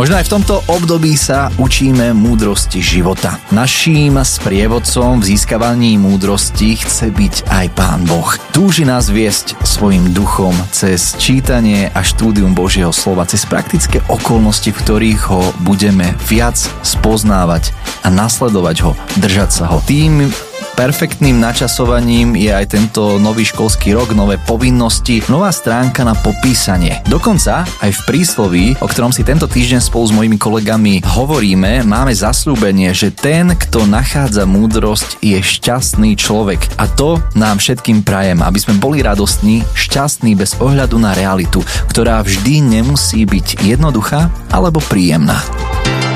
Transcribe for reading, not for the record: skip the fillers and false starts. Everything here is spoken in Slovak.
Možno aj v tomto období sa učíme múdrosti života. Naším sprievodcom v získavaní múdrosti chce byť aj Pán Boh. Túži nás viesť svojim duchom cez čítanie a štúdium Božieho slova, cez praktické okolnosti, v ktorých ho budeme viac spoznávať a nasledovať ho, držať sa ho. Tým perfektným načasovaním je aj tento nový školský rok, nové povinnosti, nová stránka na popísanie. Dokonca aj v prísloví, o ktorom si tento týždeň spolu s mojimi kolegami hovoríme, máme zasľúbenie, že ten, kto nachádza múdrosť, je šťastný človek. A to nám všetkým prajem, aby sme boli radostní, šťastní bez ohľadu na realitu, ktorá vždy nemusí byť jednoduchá alebo príjemná.